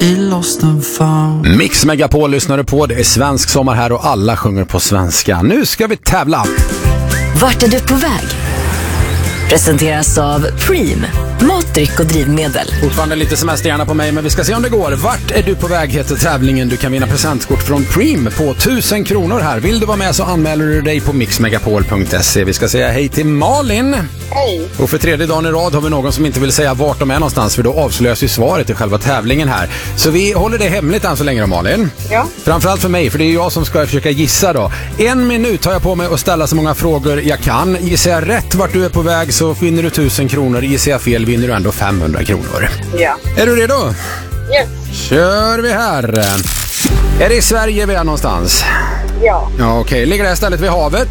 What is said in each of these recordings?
i lost and found. Mix Megapol lyssnar du på. Det är svensk sommar här och alla sjunger på svenska. Nu ska vi tävla. Vart är du på väg? Presenteras av Preem, matdryck och drivmedel. Fortfarande lite semesterhjärna på mig, men vi ska se om det går. Vart är du på väg heter tävlingen. Du kan vinna presentkort från Preem på 1000 kronor här. Vill du vara med så anmäler du dig på mixmegapol.se. Vi ska säga hej till Malin. Hej. Och för tredje dagen i rad har vi någon som inte vill säga vart de är någonstans, för då avslöjas ju svaret i själva tävlingen här. Så vi håller det hemligt än så länge då, Malin. Ja. Framförallt för mig, för det är jag som ska försöka gissa då. 1 minut har jag på mig att ställa så många frågor jag kan. Gissar jag rätt vart du är på väg så vinner du 1000 kronor. Gissar jag fel vinner du ändå 500 kronor. Ja. Är du redo? Yes. Kör vi här. Är det i Sverige vi är någonstans? Ja. Ja, okej. Ligger det här stället vid havet?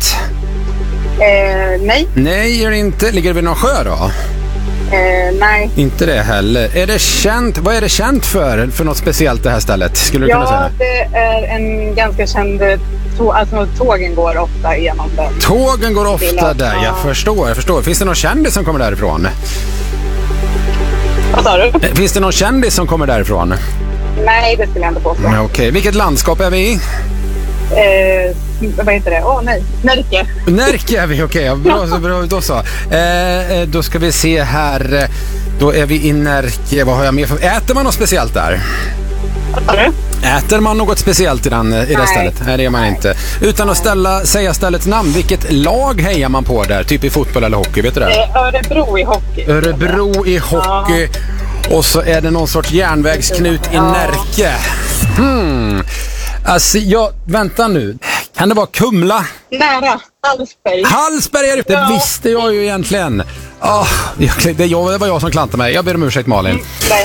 Nej. Nej, är det inte. Ligger det vid någon sjö då? Nej. Inte det heller. Är det känt? Vad är det känt för något speciellt det här stället? Skulle du kunna säga? Ja, det är en ganska känd... Alltså tågen går ofta igenom den. Tågen går ofta där, Ja. jag förstår. Finns det någon kändis som kommer därifrån? Vad sa du? Finns det någon kändis som kommer därifrån? Nej, det skulle jag inte påstå. Okej, vilket landskap är vi i? Vad heter det? Nej. Närke. Närke är vi, okej. Bra, då så. Då ska vi se här. Då är vi i Närke. Vad har jag med för? Äter man något speciellt där? Vad sa du? Äter man något speciellt i det stället? Nej, det gör man inte. Utan att säga ställets namn, vilket lag hejar man på där? Typ i fotboll eller hockey, vet du det? Örebro i hockey. Örebro i hockey. Och så är det någon sorts järnvägsknut i Närke. Alltså, vänta nu. Kan det vara Kumla? Nära. Hallsberg. Hallsberg är det. Det visste jag ju egentligen. Det var jag som klantade mig. Jag ber om ursäkt, Malin.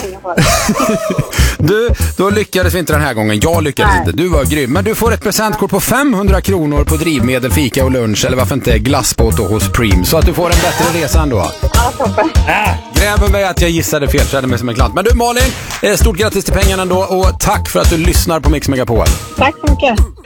Du, då lyckades vi inte den här gången. Jag lyckades inte. Du var grym. Men du får ett presentkort på 500 kronor på drivmedel, fika och lunch. Eller varför inte glassbåt hos Preem. Så att du får en bättre resa ändå. Ja, toppen. Gräver mig att jag gissade fel, så är det mig som en klant. Men du, Malin, stort grattis till pengarna ändå. Och tack för att du lyssnar på Mix Megapol. Tack så mycket.